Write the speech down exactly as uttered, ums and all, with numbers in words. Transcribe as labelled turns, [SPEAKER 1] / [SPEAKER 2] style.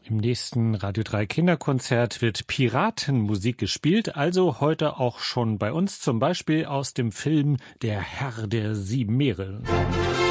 [SPEAKER 1] Im nächsten Radio drei Kinderkonzert wird Piratenmusik gespielt, also heute auch schon bei uns, zum Beispiel aus dem Film Der Herr der sieben Meere.